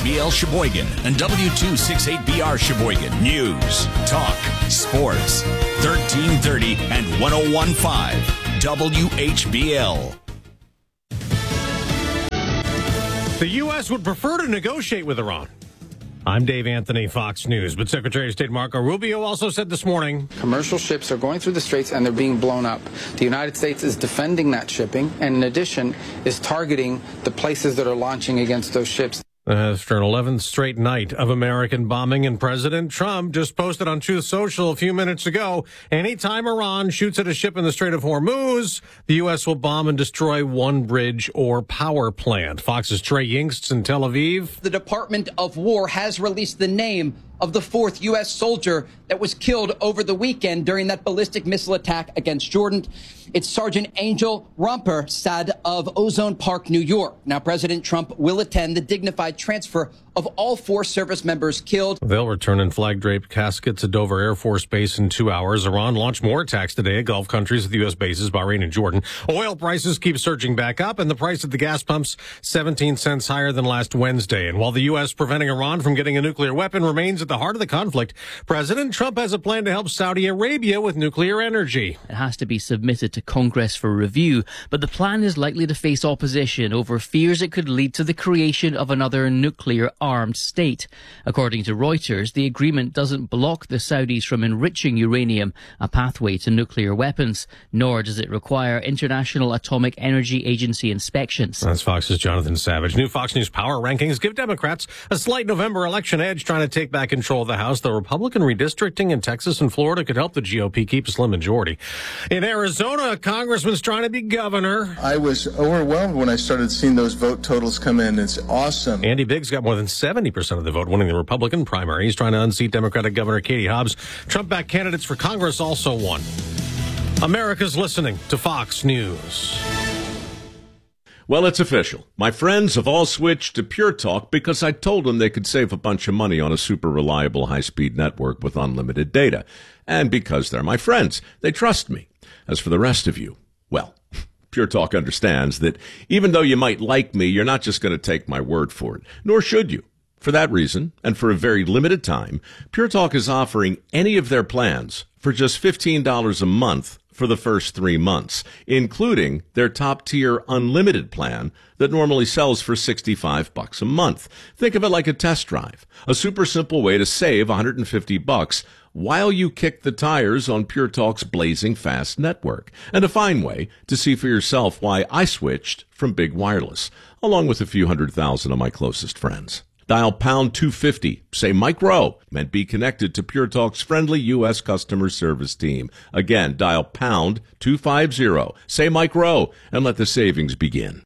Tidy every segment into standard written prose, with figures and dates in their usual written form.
WHBL Sheboygan and W268BR Sheboygan. News, talk, sports. 1330 and 101.5 WHBL. The U.S. would prefer to negotiate with Iran. I'm Dave Anthony, Fox News. But Secretary of State Marco Rubio also said this morning, commercial ships are going through the straits and they're being blown up. The United States is defending that shipping and, in addition, is targeting the places that are launching against those ships. After an 11th straight night of American bombing, and President Trump just posted on Truth Social a few minutes ago, anytime Iran shoots at a ship in the Strait of Hormuz, the U.S. will bomb and destroy one bridge or power plant. Fox's Trey Yingst in Tel Aviv. The Department of War has released the name of the fourth U.S. soldier that was killed over the weekend during that ballistic missile attack against Jordan. It's Sergeant Angel Romper-Sad of Ozone Park, New York. Now, President Trump will attend the dignified transfer of all four service members killed. They'll return in flag-draped caskets at Dover Air Force Base in 2 hours. Iran launched more attacks today at Gulf countries with U.S. bases, Bahrain and Jordan. Oil prices keep surging back up, and the price at the gas pumps 17 cents higher than last Wednesday. And while the U.S. preventing Iran from getting a nuclear weapon remains at the heart of the conflict, President Trump has a plan to help Saudi Arabia with nuclear energy. It has to be submitted to Congress for review, but the plan is likely to face opposition over fears it could lead to the creation of another nuclear-armed state. According to Reuters, the agreement doesn't block the Saudis from enriching uranium, a pathway to nuclear weapons, nor does it require International Atomic Energy Agency inspections. That's Fox's Jonathan Savage. New Fox News power rankings give Democrats a slight November election edge, trying to take back control of the House. The Republican redistricting in Texas and Florida could help the GOP keep a slim majority. In Arizona, a congressman's trying to be governor. I was overwhelmed when I started seeing those vote totals come in. It's awesome. Andy Biggs got more than 70% of the vote, winning the Republican primary. He's trying to unseat Democratic Governor Katie Hobbs. Trump-backed candidates for Congress also won. America's listening to Fox News. Well, it's official. My friends have all switched to Pure Talk because I told them they could save a bunch of money on a super reliable high-speed network with unlimited data. And because they're my friends, they trust me. As for the rest of you, well, Pure Talk understands that even though you might like me, you're not just going to take my word for it, nor should you. For that reason, and for a very limited time, Pure Talk is offering any of their plans for just $15 a month for the first 3 months, including their top-tier unlimited plan that normally sells for $65 a month. Think of it like a test drive, a super simple way to save $150 while you kick the tires on Pure Talk's blazing fast network, and a fine way to see for yourself why I switched from Big Wireless, along with a few 100,000 of my closest friends. Dial pound 250, say Mike Rowe, and be connected to Pure Talk's friendly U.S. customer service team. Again, dial pound 250, say Mike Rowe, and let the savings begin.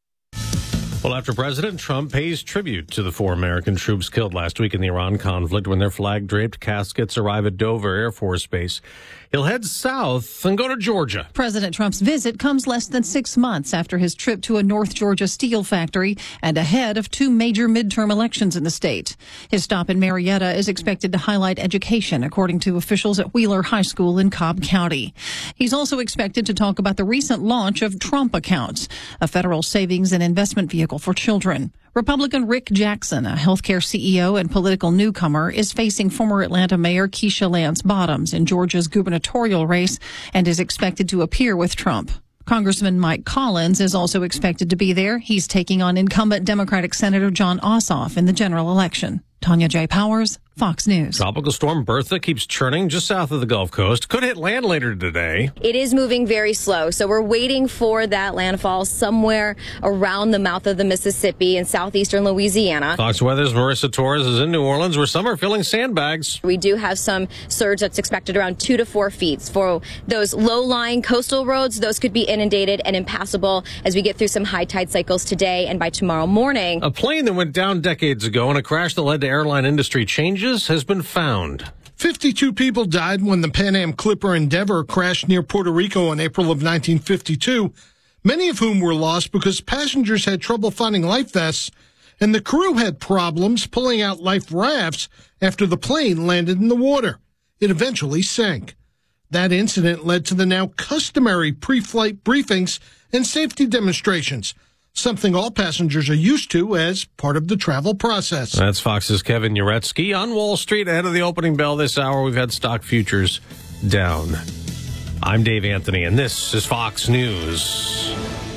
Well, after President Trump pays tribute to the 4 American troops killed last week in the Iran conflict when their flag-draped caskets arrive at Dover Air Force Base, he'll head south and go to Georgia. President Trump's visit comes less than 6 months after his trip to a North Georgia steel factory and ahead of 2 major midterm elections in the state. His stop in Marietta is expected to highlight education, according to officials at Wheeler High School in Cobb County. He's also expected to talk about the recent launch of Trump Accounts, a federal savings and investment vehicle for children. Republican Rick Jackson, a healthcare CEO and political newcomer, is facing former Atlanta Mayor Keisha Lance Bottoms in Georgia's gubernatorial race and is expected to appear with Trump. Congressman Mike Collins is also expected to be there. He's taking on incumbent Democratic Senator Jon Ossoff in the general election. Tanya J. Powers, Fox News. Tropical storm Bertha keeps churning just south of the Gulf Coast. Could hit land later today. It is moving very slow, so we're waiting for that landfall somewhere around the mouth of the Mississippi in southeastern Louisiana. Fox Weather's Marissa Torres is in New Orleans, where some are filling sandbags. We do have some surge that's expected around 2 to 4 feet. For those low-lying coastal roads, those could be inundated and impassable as we get through some high tide cycles today and by tomorrow morning. A plane that went down decades ago in a crash that led to airline industry changes has been found. 52 people died when the Pan Am Clipper Endeavour crashed near Puerto Rico in April of 1952, many of whom were lost because passengers had trouble finding life vests, and the crew had problems pulling out life rafts after the plane landed in the water. It eventually sank. That incident led to the now customary pre-flight briefings and safety demonstrations, something all passengers are used to as part of the travel process. That's Fox's Kevin Uretsky. On Wall Street, ahead of the opening bell this hour, we've had stock futures down. I'm Dave Anthony, and this is Fox News.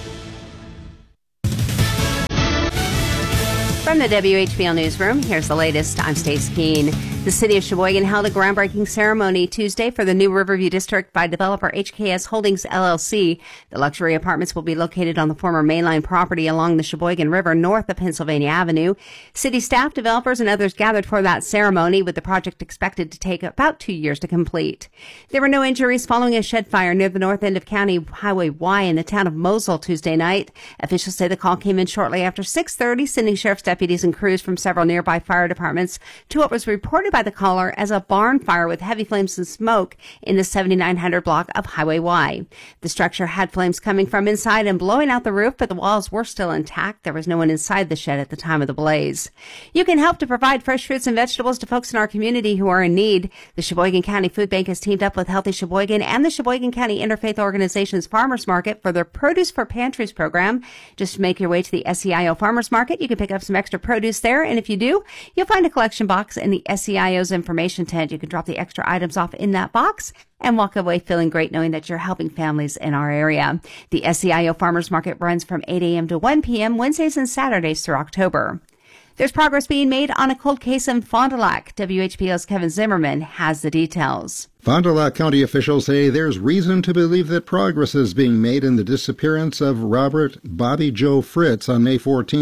From the WHBL Newsroom, here's the latest. I'm Stace Keene. The city of Sheboygan held a groundbreaking ceremony Tuesday for the new Riverview District by developer HKS Holdings, LLC. The luxury apartments will be located on the former mainline property along the Sheboygan River north of Pennsylvania Avenue. City staff, developers, and others gathered for that ceremony, with the project expected to take about 2 years to complete. There were no injuries following a shed fire near the north end of County Highway Y in the town of Mosul Tuesday night. Officials say the call came in shortly after 6:30, sending sheriff's deputies and crews from several nearby fire departments to what was reported by the caller as a barn fire with heavy flames and smoke in the 7900 block of Highway Y. The structure had flames coming from inside and blowing out the roof, but the walls were still intact. There was no one inside the shed at the time of the blaze. You can help to provide fresh fruits and vegetables to folks in our community who are in need. The Sheboygan County Food Bank has teamed up with Healthy Sheboygan and the Sheboygan County Interfaith Organization's Farmers Market for their Produce for Pantries program. Just make your way to the SEIO Farmers Market. You can pick up some extra produce there, and if you do, you'll find a collection box in the SEIO's information tent. You can drop the extra items off in that box and walk away feeling great knowing that you're helping families in our area. The SEIO Farmers Market runs from 8 a.m. to 1 p.m. Wednesdays and Saturdays through October. There's progress being made on a cold case in Fond du Lac. WHBL's Kevin Zimmerman has the details. Fond du Lac County officials say there's reason to believe that progress is being made in the disappearance of Robert Bobby Joe Fritz on May 14,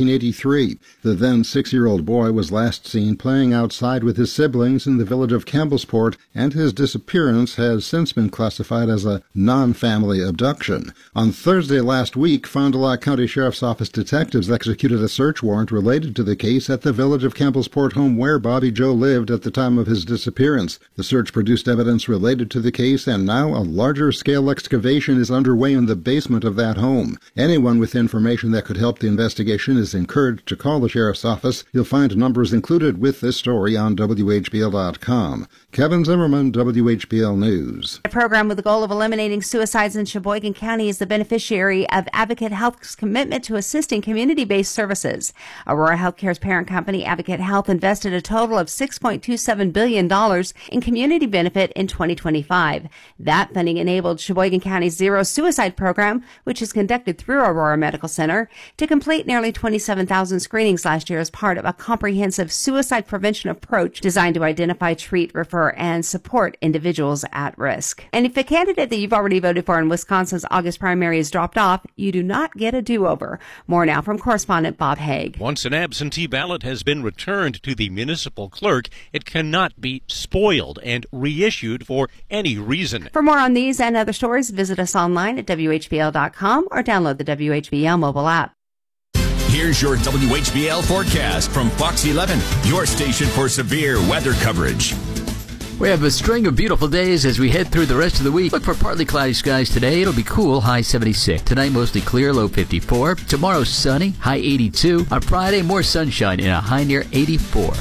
1983. The then 6-year-old boy was last seen playing outside with his siblings in the village of Campbellsport, and his disappearance has since been classified as a non-family abduction. On Thursday last week, Fond du Lac County Sheriff's Office detectives executed a search warrant related to the case at the village of Campbellsport home where Bobby Joe lived at the time of his disappearance. The search produced evidence related to the case, and now a larger-scale excavation is underway in the basement of that home. Anyone with information that could help the investigation is encouraged to call the Sheriff's Office. You'll find numbers included with this story on WHBL.com. Kevin Zimmerman, WHBL News. A program with the goal of eliminating suicides in Sheboygan County is the beneficiary of Advocate Health's commitment to assisting community-based services. Aurora Healthcare's parent company, Advocate Health, invested a total of $6.27 billion in community benefit in 2025. That funding enabled Sheboygan County's Zero Suicide Program, which is conducted through Aurora Medical Center, to complete nearly 27,000 screenings last year as part of a comprehensive suicide prevention approach designed to identify, treat, refer, and support individuals at risk. And if a candidate that you've already voted for in Wisconsin's August primary is dropped off, you do not get a do-over. More now from correspondent Bob Haig. Once an absentee ballot has been returned to the municipal clerk, it cannot be spoiled and reissued for any reason. For more on these and other stories, visit us online at WHBL.com or download the WHBL mobile app. Here's your WHBL forecast from Fox 11, your station for severe weather coverage. We have a string of beautiful days as we head through the rest of the week. Look for partly cloudy skies today. It'll be cool, high 76. Tonight, mostly clear, low 54. Tomorrow, sunny, high 82. On Friday, more sunshine and a high near 84.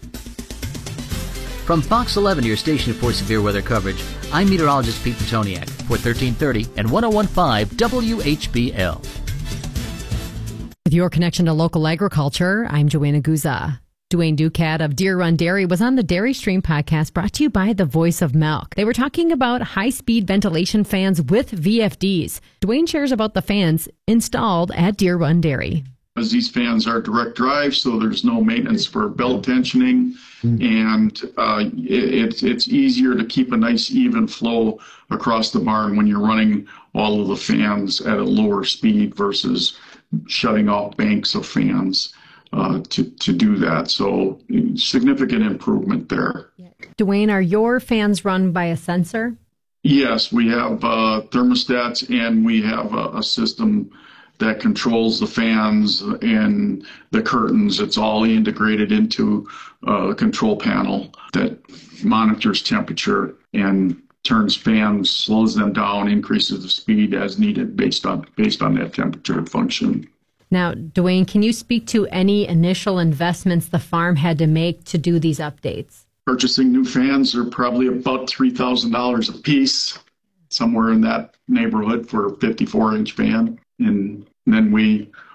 From Fox 11, your station for severe weather coverage, I'm meteorologist Pete Petoniak for 1330 and 101.5 WHBL. With your connection to local agriculture, I'm Joanna Guza. Dwayne Ducat of Deer Run Dairy was on the Dairy Stream podcast brought to you by The Voice of Milk. They were talking about high-speed ventilation fans with VFDs. Dwayne shares about the fans installed at Deer Run Dairy. As these fans are direct drive, so there's no maintenance for belt tensioning, and it's easier to keep a nice even flow across the barn when you're running all of the fans at a lower speed versus shutting off banks of fans to do that. So significant improvement there. Dwayne, are your fans run by a sensor? Yes, we have thermostats, and we have a system that controls the fans and the curtains. It's all integrated into a control panel that monitors temperature and turns fans, slows them down, increases the speed as needed based on that temperature function. Now, Dwayne, can you speak to any initial investments the farm had to make to do these updates? Purchasing new fans are probably about $3,000 a piece, somewhere in that neighborhood for a 54-inch fan. And then we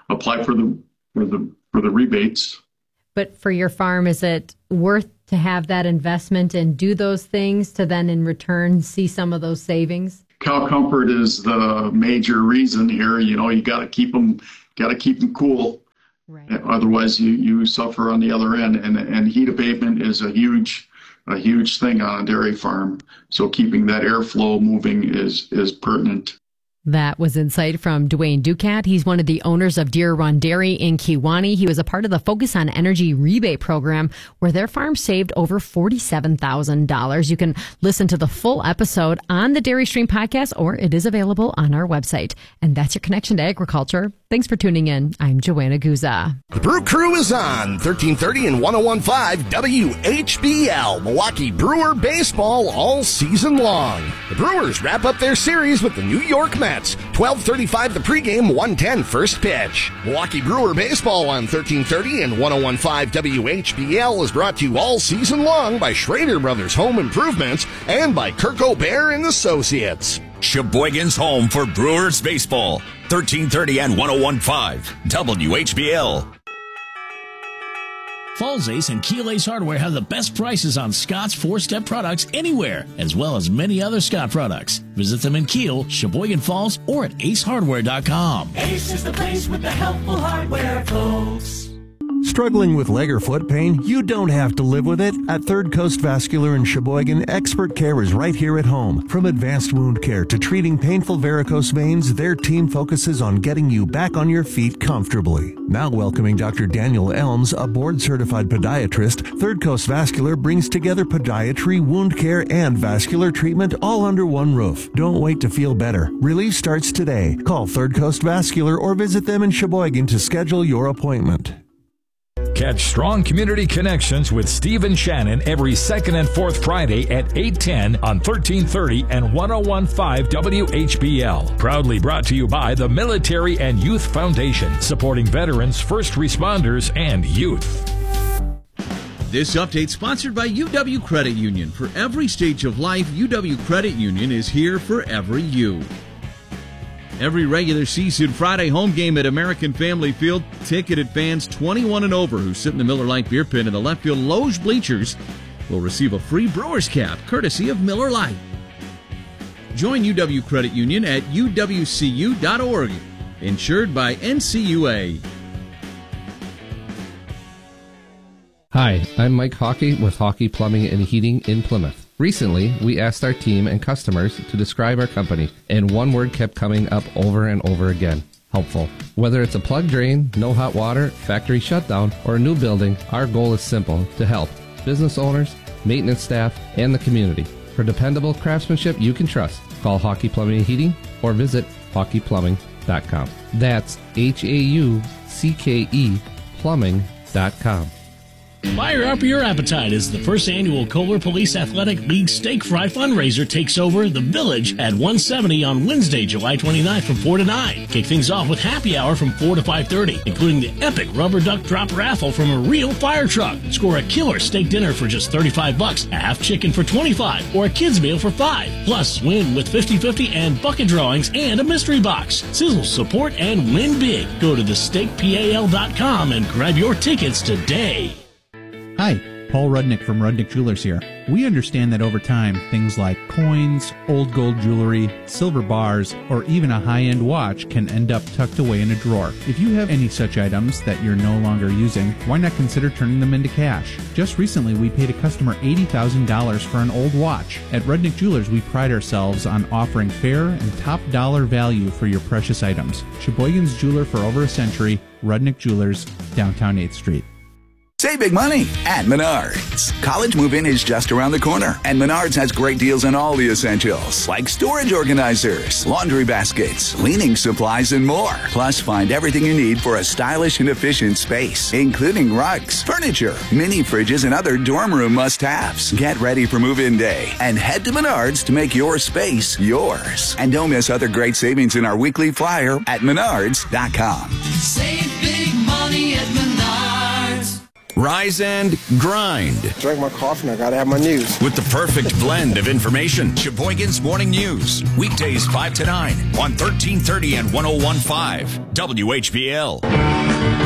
apply for the rebates. But for your farm, is it worth to have that investment and do those things to then in return see some of those savings? Cow comfort is the major reason here. You got to keep them cool. Right. Otherwise, you suffer on the other end. And heat abatement is a huge thing on a dairy farm. So keeping that airflow moving is pertinent. That was insight from Dwayne Ducat. He's one of the owners of Deer Run Dairy in Kewaunee. He was a part of the Focus on Energy rebate program where their farm saved over $47,000. You can listen to the full episode on the Dairy Stream podcast, or it is available on our website. And that's your connection to agriculture. Thanks for tuning in. I'm Joanna Guza. The Brew Crew is on 1330 and 101.5 WHBL, Milwaukee Brewer baseball all season long. The Brewers wrap up their series with the New York Mets. 12:35 the pregame, 1:10 first pitch. Milwaukee Brewer baseball on 1330 and 101.5 WHBL is brought to you all season long by Schrader Brothers Home Improvements and by Kirk O'Bear and Associates. Sheboygan's home for Brewers baseball. 1330 and 101.5 WHBL. Falls Ace and Keel Ace Hardware have the best prices on Scott's 4-step products anywhere, as well as many other Scott products. Visit them in Keel, Sheboygan Falls, or at acehardware.com. Ace is the place with the helpful hardware, folks. Struggling with leg or foot pain? You don't have to live with it. At Third Coast Vascular in Sheboygan, expert care is right here at home. From advanced wound care to treating painful varicose veins, their team focuses on getting you back on your feet comfortably. Now welcoming Dr. Daniel Elms, a board-certified podiatrist, Third Coast Vascular brings together podiatry, wound care, and vascular treatment all under one roof. Don't wait to feel better. Relief starts today. Call Third Coast Vascular or visit them in Sheboygan to schedule your appointment. Catch Strong Community Connections with Stephen Shannon every second and fourth Friday at 8:10 on 1330 and 101.5 WHBL. Proudly brought to you by the Military and Youth Foundation, supporting veterans, first responders, and youth. This update sponsored by UW Credit Union. For every stage of life, UW Credit Union is here for every you. Every regular season Friday home game at American Family Field, ticketed fans 21 and over who sit in the Miller Lite beer pit in the left field loge bleachers will receive a free Brewers cap, courtesy of Miller Lite. Join UW Credit Union at uwcu.org, insured by NCUA. Hi, I'm Mike Hockey with Hockey Plumbing and Heating in Plymouth. Recently, we asked our team and customers to describe our company, and one word kept coming up over and over again: helpful. Whether it's a plug drain, no hot water, factory shutdown, or a new building, our goal is simple: to help business owners, maintenance staff, and the community. For dependable craftsmanship you can trust, call Hockey Plumbing and Heating or visit hockeyplumbing.com. That's HAUCKE plumbing.com. Fire up your appetite as the first annual Kohler Police Athletic League Steak Fry fundraiser takes over the Village at 170 on Wednesday, July 29th from 4 to 9. Kick things off with happy hour from 4 to 5:30, including the epic rubber duck drop raffle from a real fire truck. Score a killer steak dinner for just $35, a half chicken for $25, or a kid's meal for $5. Plus, win with 50-50 and bucket drawings and a mystery box. Sizzle, support, and win big. Go to thesteakpal.com and grab your tickets today. Hi, Paul Rudnick from Rudnick Jewelers here. We understand that over time, things like coins, old gold jewelry, silver bars, or even a high-end watch can end up tucked away in a drawer. If you have any such items that you're no longer using, why not consider turning them into cash? Just recently, we paid a customer $80,000 for an old watch. At Rudnick Jewelers, we pride ourselves on offering fair and top dollar value for your precious items. Sheboygan's jeweler for over a century, Rudnick Jewelers, downtown 8th Street. Save big money at Menards. College move-in is just around the corner, and Menards has great deals on all the essentials, like storage organizers, laundry baskets, cleaning supplies, and more. Plus, find everything you need for a stylish and efficient space, including rugs, furniture, mini fridges, and other dorm room must-haves. Get ready for move-in day and head to Menards to make your space yours. And don't miss other great savings in our weekly flyer at Menards.com. Save big money at Menards. Rise and grind. Drink my coffee and I gotta have my news. With the perfect blend of information. Sheboygan's Morning News. Weekdays 5 to 9 on 1330 and 101.5 WHBL.